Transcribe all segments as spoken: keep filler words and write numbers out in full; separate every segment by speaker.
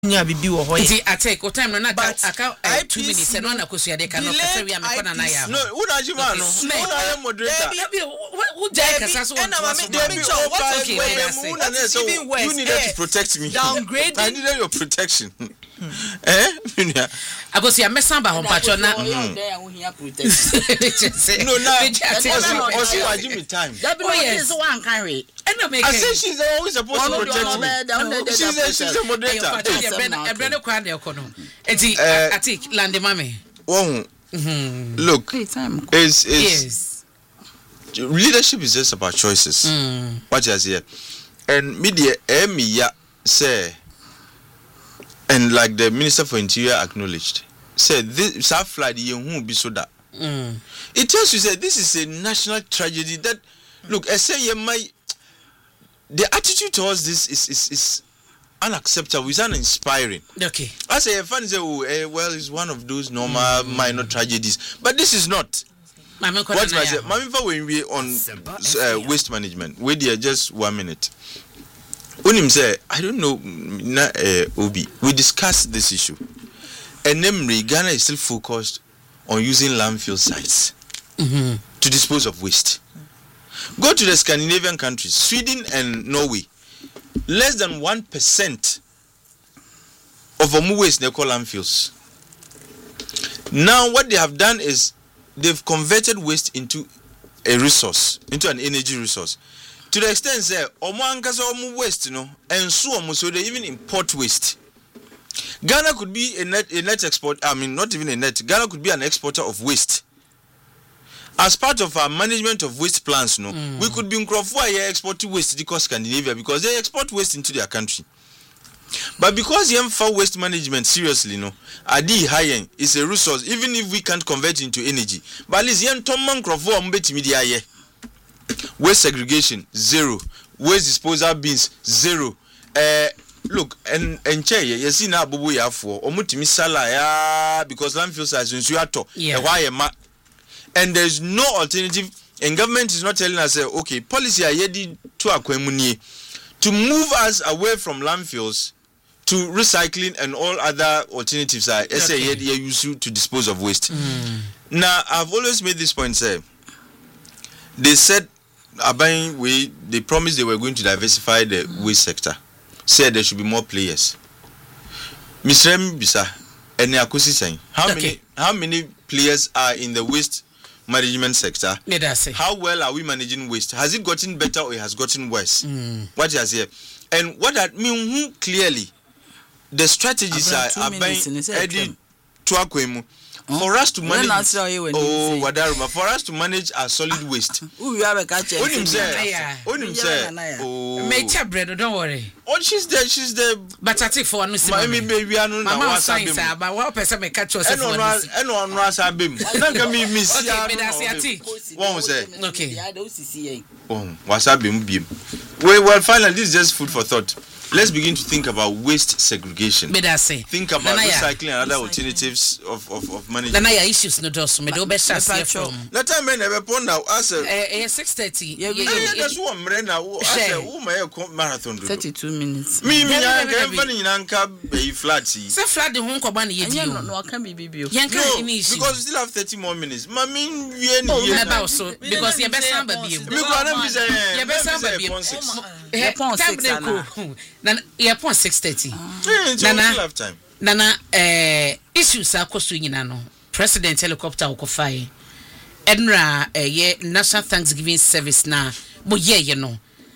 Speaker 1: nya bibi wo ho
Speaker 2: ye I take o time no na aka two minutes no na kosu ade ka no kasa wi am ko na na ya
Speaker 3: no una jima no una ye moderator
Speaker 2: who jai kasa so
Speaker 1: and I mean
Speaker 3: you needed to protect me
Speaker 1: downgrade
Speaker 3: I needed your protection eh
Speaker 2: agosi amesa ba ho pacho na
Speaker 3: no na also I give me time
Speaker 1: that be is one carry
Speaker 3: I say she's always supposed to protect me she's a, she's a moderator
Speaker 2: Ebrene kwa de kono enti atik lande mame
Speaker 3: oh look is is leadership is just about choices mm. What is here and media emiya say and like the Minister for Interior acknowledged said this sa flight ye hu bi so da mm. It tells you say this is a national tragedy that look I say ye my the attitude towards this is is is unacceptable. It's uninspiring.
Speaker 2: Okay.
Speaker 3: I say a fan say, oh, eh, well, it's one of those normal mm. minor tragedies, but this is not. What I say, Mami, when we on uh, waste management, wait there just one minute. Unim say, I don't know, na uh, Obi. We discussed this issue, and namely, Ghana is still focused on using landfill sites mm-hmm. to dispose of waste. Go to the Scandinavian countries, Sweden and Norway. Less than one percent of our waste they call landfills. Now, what they have done is they've converted waste into a resource, into an energy resource. To the extent that omo ankasa omo waste, you know, and so omo so they even import waste. Ghana could be a net a net export. I mean, not even a net. Ghana could be an exporter of waste. As part of our management of waste plans, no, mm. we could be in Crawford exporting waste to Scandinavia because they export waste into their country. But because you for waste management seriously, no, adi high is a resource, even if we can't convert it into energy. But at least yen Tomman Crawford mbeti media ye. Waste segregation zero, waste disposal bins zero. Uh, look, and and che you see now bubu ya for omutimi sala ya because landfills are in Suato. Yeah. And there's no alternative, and government is not telling us, uh, okay, policy are ready to akwemunie to move us away from landfills to recycling and all other alternatives are okay. used to dispose of waste. Mm. Now, I've always made this point, say, they said, Abayin, we, they promised they were going to diversify the mm. waste sector, said there should be more players. Mister Mbisa, and Yakusi saying, how okay. many how many players are in the waste management sector? How well are we managing waste? Has it gotten better or it has gotten worse? Mm. What is here? And what that means clearly, the strategies are, are being added to Akwemu. For us to manage, oh, Wadaruma, for us to manage our solid waste. Onim say, Onim say, oh,
Speaker 2: make bread, don't worry.
Speaker 3: Oh, she's there, she's there.
Speaker 2: But I take for one,
Speaker 3: my baby, I know
Speaker 2: now. Science, but what person may catch us?
Speaker 3: And on, and on, Rasa Bim. Don't come me, Miss. One say,
Speaker 2: okay.
Speaker 3: Oh, Wasabim Bim. Well, well, finally, this is just food for thought. Let's begin to think about waste segregation. Think about recycling and other alternatives of, of, of management.
Speaker 2: Nanaya issues no dos. Me do be share from.
Speaker 3: That time me never pon now. As
Speaker 2: eh six thirty.
Speaker 3: Yeah, that's what I'm running now. As who may marathon do.
Speaker 1: thirty-two minutes.
Speaker 3: Me me ya can fani nanka be flat.
Speaker 2: Say flat the ho nkoba na yedi o.
Speaker 1: No, can be bibio.
Speaker 3: No, because we still have thirty more minutes. Mami we ni here.
Speaker 2: About so because you be samba bi.
Speaker 3: Me go na be say.
Speaker 2: You be samba bi. Eh pon six. Nana yeah point six thirty. Nana
Speaker 3: time.
Speaker 2: Nana eh issues akoso nyina no. President helicopter okofai. Enra eh ye National Thanksgiving service na mo ye ye no.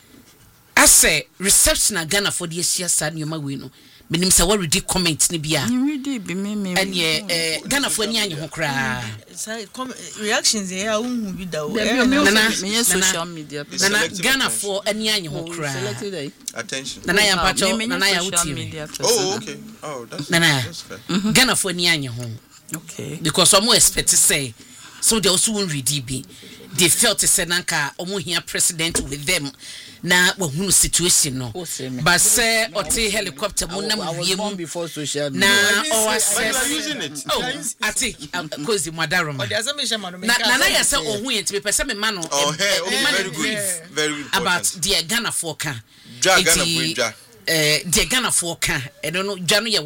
Speaker 2: Ase reception na Ghana for the Asia sad nyoma we no. Menim say what read comment ni bia.
Speaker 1: Read be me me.
Speaker 2: And ye eh Ghana for ani anye ho kra.
Speaker 1: Reactions here unhu bi da o.
Speaker 2: Nana
Speaker 1: me social media.
Speaker 2: Nana Ghana for ani anye ho kra.
Speaker 3: Attention.
Speaker 2: Nana ya pacho nana ya uti.
Speaker 3: Oh okay. Oh that's
Speaker 2: Nana
Speaker 3: that's fair.
Speaker 2: Ghana for ani anye ho.
Speaker 1: Okay.
Speaker 2: Because some expect to say so they also won't read D B. They felt to say nanka omo here president with them. Na wahunu situation no. But say oti helicopter mo na wie mu
Speaker 1: before social
Speaker 2: media. Na o
Speaker 3: assess using it.
Speaker 2: Oh, ati cause Madaroma. Na na ya say ohun yet be person me ma no.
Speaker 3: Oh, hey, very good. Very good.
Speaker 2: About the Ghana for ka.
Speaker 3: Ghana for
Speaker 2: eh de Ghana for ka eno no dwa no